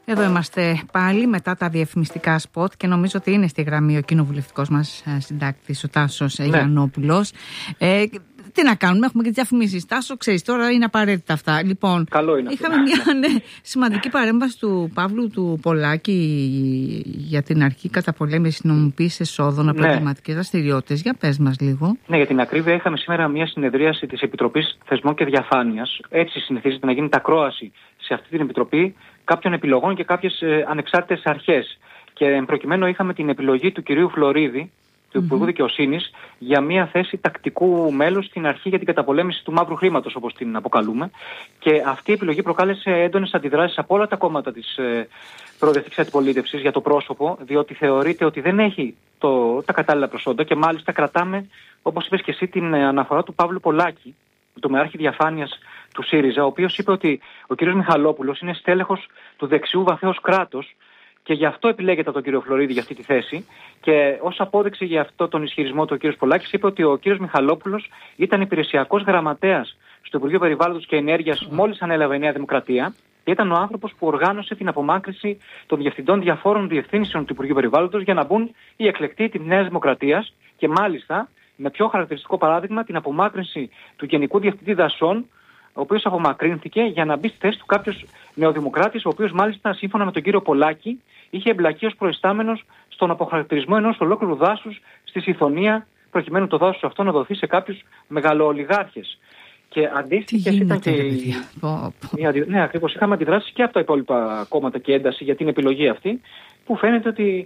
Εδώ είμαστε πάλι μετά τα διαφημιστικά σποτ και νομίζω ότι είναι στη γραμμή ο κοινοβουλευτικός μας συντάκτης, ο Τάσος Γιαννόπουλος. Τι να κάνουμε, έχουμε και τις διαφημίσεις. Τάσο, ξέρεις, τώρα είναι απαραίτητα αυτά. Λοιπόν, καλό είναι είχαμε μια σημαντική παρέμβαση του Παύλου του Πολάκη για την αρχή καταπολέμησης νομιμοποίησης εσόδων από εγκληματικές δραστηριότητες. Για πες μας λίγο. Ναι, για την ακρίβεια, είχαμε σήμερα μια συνεδρίαση της Επιτροπής Θεσμών και Διαφάνειας. Έτσι συνηθίζεται να γίνεται ακρόαση σε αυτή την Επιτροπή κάποιων επιλογών και κάποιες ανεξάρτητες αρχές. Και προκειμένου είχαμε την επιλογή του κυρίου Φλωρίδη, του Υπουργού Δικαιοσύνης, για μια θέση τακτικού μέλους στην αρχή για την καταπολέμηση του μαύρου χρήματος, όπως την αποκαλούμε. Και αυτή η επιλογή προκάλεσε έντονες αντιδράσεις από όλα τα κόμματα της προοδευτικής αντιπολίτευσης για το πρόσωπο, διότι θεωρείται ότι δεν έχει τα κατάλληλα προσόντα και μάλιστα κρατάμε, όπως είπες και εσύ, την αναφορά του Παύλου Πολάκη, του Μεάρχη Διαφάνειας του ΣΥΡΙΖΑ, ο οποίος είπε ότι ο κ. Μιχαλόπουλος είναι στέλεχος του δεξιού βαθέως κράτους. Και γι' αυτό επιλέγεται τον κύριο Φλωρίδη για αυτή τη θέση. Και ως απόδειξη για αυτό τον ισχυρισμό του ο κύριος Πολάκης είπε ότι ο κύριος Μιχαλόπουλος ήταν υπηρεσιακός γραμματέας στο Υπουργείο Περιβάλλοντος και Ενέργειας μόλις ανέλαβε η Νέα Δημοκρατία και ήταν ο άνθρωπος που οργάνωσε την απομάκρυνση των διευθυντών διαφόρων διευθύνσεων του Υπουργείου Περιβάλλοντος για να μπουν οι εκλεκτοί της Νέας Δημοκρατίας και μάλιστα με πιο χαρακτηριστικό παράδειγμα την απομάκρυνση του Γενικού Διευθυντή Δασών, ο οποίος απομακρύνθηκε για να μπει στη θέση του κάποιος νεοδημοκράτης, ο οποίος μάλιστα σύμφωνα με τον κύριο Πολάκη είχε εμπλακεί ως προϊστάμενος στον αποχαρακτηρισμό ενός ολόκληρου δάσους στη Σιθωνία, προκειμένου το δάσος αυτό να δοθεί σε κάποιους μεγαλοολιγάρχες. Και αντίστοιχες ήταν και ναι, ακριβώς. Είχαμε αντιδράσεις και από τα υπόλοιπα κόμματα και ένταση για την επιλογή αυτή, που φαίνεται ότι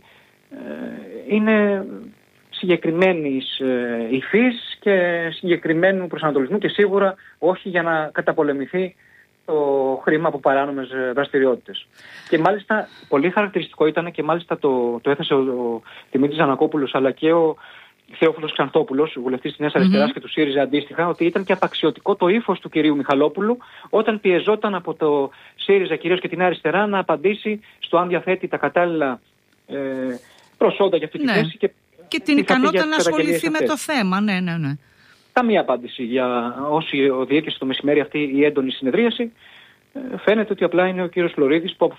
είναι συγκεκριμένης υφής και συγκεκριμένου προσανατολισμού και σίγουρα όχι για να καταπολεμηθεί το χρήμα από παράνομες δραστηριότητες. Και μάλιστα πολύ χαρακτηριστικό ήταν και μάλιστα το έθεσε ο Δημήτρης Ζανακόπουλος αλλά και ο Θεόφιλος Ξανθόπουλος, βουλευτής της Νέας Αριστεράς και του ΣΥΡΙΖΑ αντίστοιχα, ότι ήταν και απαξιωτικό το ύφος του κυρίου Μιχαλόπουλου όταν πιεζόταν από το ΣΥΡΙΖΑ κυρίως και την Νέα Αριστερά να απαντήσει στο αν διαθέτει τα κατάλληλα προσόντα για αυτή τη θέση και την ικανότητα να ασχοληθεί με το θέμα. Ναι. Καμία απάντηση για όσοι διήρκεσε το μεσημέρι αυτή η έντονη συνεδρίαση. Φαίνεται ότι απλά είναι ο κύριος Φλωρίδης που